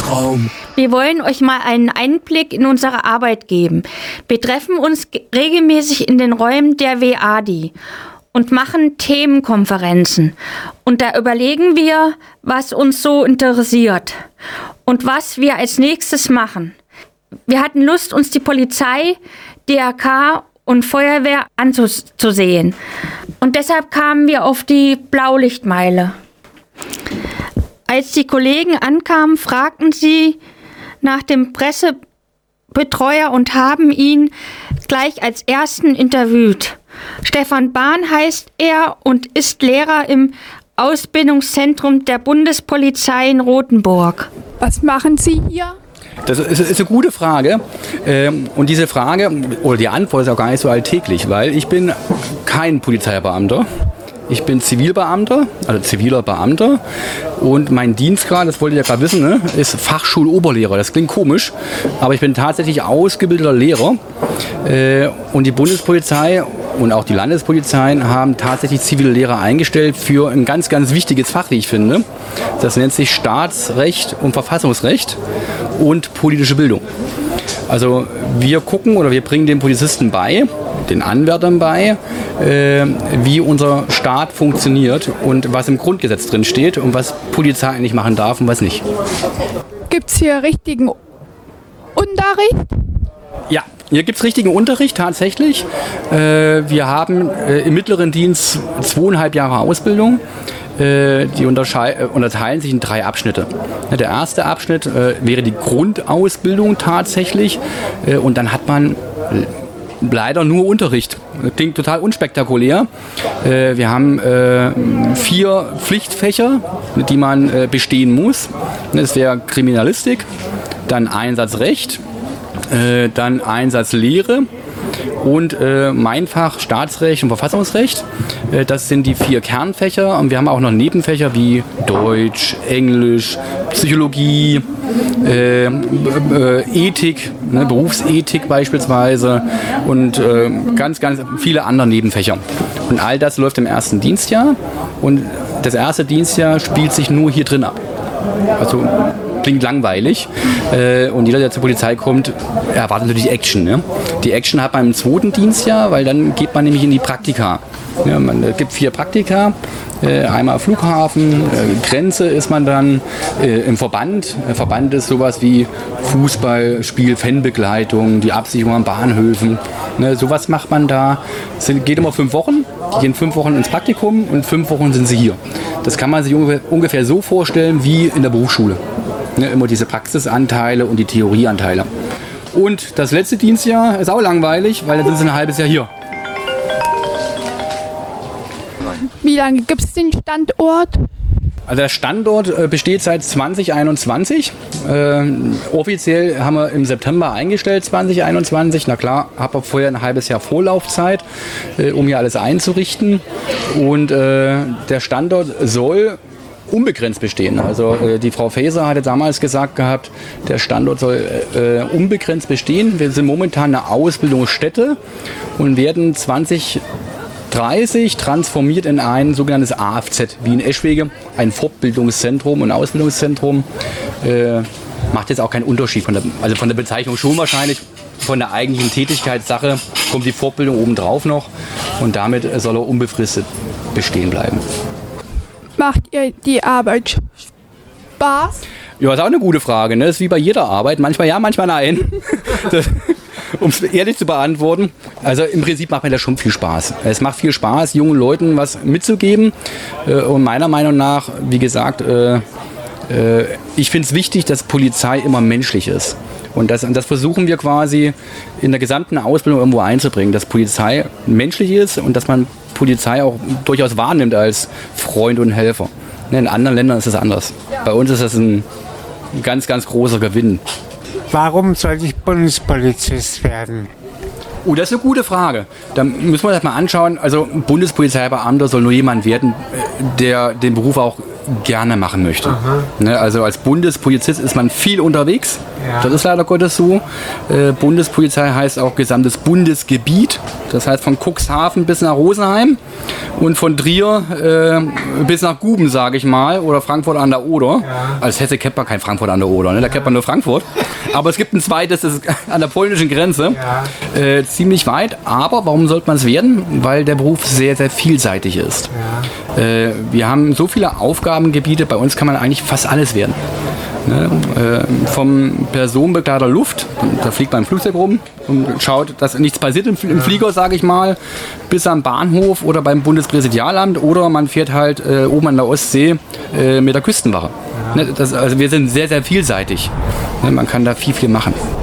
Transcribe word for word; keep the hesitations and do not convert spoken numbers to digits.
Luftraum. Wir wollen euch mal einen Einblick in unsere Arbeit geben. Wir treffen uns regelmäßig in den Räumen der W A D I und machen Themenkonferenzen. Und da überlegen wir, was uns so interessiert und was wir als nächstes machen. Wir hatten Lust, uns die Polizei, D R K und Feuerwehr anzusehen. Und deshalb kamen wir auf die Blaulichtmeile. Als die Kollegen ankamen, fragten sie nach dem Pressebetreuer und haben ihn gleich als ersten interviewt. Stefan Bahn heißt er und ist Lehrer im Ausbildungszentrum der Bundespolizei in Rothenburg. Was machen Sie hier? Das ist, ist eine gute Frage. Und diese Frage, oder die Antwort ist auch gar nicht so alltäglich, weil ich bin kein Polizeibeamter. Ich bin Zivilbeamter, also ziviler Beamter, und mein Dienstgrad, das wollt ihr ja gerade wissen, ne, ist Fachschuloberlehrer. Das klingt komisch, aber ich bin tatsächlich ausgebildeter Lehrer. Und die Bundespolizei und auch die Landespolizeien haben tatsächlich zivile Lehrer eingestellt für ein ganz, ganz wichtiges Fach, wie ich finde. Das nennt sich Staatsrecht und Verfassungsrecht und politische Bildung. Also wir gucken oder wir bringen den Polizisten bei, den Anwärtern bei, äh, wie unser Staat funktioniert und was im Grundgesetz drin steht und was Polizei eigentlich machen darf und was nicht. Gibt es hier richtigen Unterricht? Ja, hier gibt es richtigen Unterricht tatsächlich. Äh, wir haben äh, im mittleren Dienst zweieinhalb Jahre Ausbildung. Die unterteilen sich in drei Abschnitte. Der erste Abschnitt äh, wäre die Grundausbildung tatsächlich äh, und dann hat man leider nur Unterricht. Das klingt total unspektakulär. Äh, wir haben äh, vier Pflichtfächer, die man äh, bestehen muss. Das wäre Kriminalistik, dann Einsatzrecht, äh, dann Einsatzlehre und äh, mein Fach Staatsrecht und Verfassungsrecht. Äh, das sind die vier Kernfächer und wir haben auch noch Nebenfächer wie Deutsch, Englisch, Psychologie, äh, äh, Ethik, ne, Berufsethik beispielsweise und äh, ganz, ganz viele andere Nebenfächer. Und all das läuft im ersten Dienstjahr und das erste Dienstjahr spielt sich nur hier drin ab. Also klingt langweilig äh, und jeder, der zur Polizei kommt, erwartet natürlich Action. Ne? Die Action hat man im zweiten Dienstjahr, weil dann geht man nämlich in die Praktika. Ja, man äh, gibt vier Praktika, äh, einmal Flughafen, äh, Grenze ist man dann äh, im Verband. Der Verband ist sowas wie Fußballspiel, Fanbegleitung, die Absicherung an Bahnhöfen. Ne, sowas macht man da. Es geht immer fünf Wochen, die gehen fünf Wochen ins Praktikum und fünf Wochen sind sie hier. Das kann man sich ungefähr, ungefähr so vorstellen wie in der Berufsschule. Ne, immer diese Praxisanteile und die Theorieanteile. Und das letzte Dienstjahr ist auch langweilig, weil dann sind sie ein halbes Jahr hier. Wie lange gibt es den Standort? Also der Standort äh, besteht seit zwanzig einundzwanzig. Äh, offiziell haben wir im September eingestellt, zwanzig einundzwanzig. Na klar, habe auch vorher ein halbes Jahr Vorlaufzeit, äh, um hier alles einzurichten. Und äh, der Standort soll unbegrenzt bestehen. Also äh, die Frau Faeser hatte damals gesagt gehabt, der Standort soll äh, unbegrenzt bestehen. Wir sind momentan eine Ausbildungsstätte und werden zwanzig dreißig transformiert in ein sogenanntes A F Z, wie in Eschwege, ein Fortbildungszentrum und Ausbildungszentrum. Äh, macht jetzt auch keinen Unterschied, von der, also von der Bezeichnung schon wahrscheinlich, von der eigentlichen Tätigkeitssache kommt die Fortbildung obendrauf noch und damit soll er unbefristet bestehen bleiben. Macht ihr die Arbeit Spaß? Ja, ist auch eine gute Frage. Ne? Das ist wie bei jeder Arbeit. Manchmal ja, manchmal nein. Um es ehrlich zu beantworten. Also im Prinzip macht mir das schon viel Spaß. Es macht viel Spaß, jungen Leuten was mitzugeben. Und meiner Meinung nach, wie gesagt, ich finde es wichtig, dass Polizei immer menschlich ist. Und das, und das versuchen wir quasi in der gesamten Ausbildung irgendwo einzubringen, dass Polizei menschlich ist und dass man Polizei auch durchaus wahrnimmt als Freund und Helfer. In anderen Ländern ist es anders. Bei uns ist das ein ganz, ganz großer Gewinn. Warum sollte ich Bundespolizist werden? Oh, das ist eine gute Frage. Da müssen wir das mal anschauen. Also ein Bundespolizeibeamter soll nur jemand werden, der den Beruf auch gerne machen möchte. Ne, also als Bundespolizist ist man viel unterwegs. Ja. Das ist leider Gottes so. Äh, Bundespolizei heißt auch gesamtes Bundesgebiet. Das heißt von Cuxhaven bis nach Rosenheim und von Trier äh, bis nach Guben, sage ich mal, oder Frankfurt an der Oder. Ja. Als Hesse kennt man kein Frankfurt an der Oder, ne? Da kennt man nur Frankfurt. Aber es gibt ein zweites, das ist an der polnischen Grenze. Ja. Äh, ziemlich weit. Aber warum sollte man es werden? Weil der Beruf sehr, sehr vielseitig ist. Ja. Äh, wir haben so viele Aufgabengebiete, bei uns kann man eigentlich fast alles werden. Ne, äh, vom Personenbegleiter Luft, da fliegt man im Flugzeug rum und schaut, dass nichts passiert im, im Flieger, sage ich mal, bis am Bahnhof oder beim Bundespräsidialamt oder man fährt halt äh, oben an der Ostsee äh, mit der Küstenwache. Ja. Ne, das, also wir sind sehr, sehr vielseitig. Ne, man kann da viel, viel machen.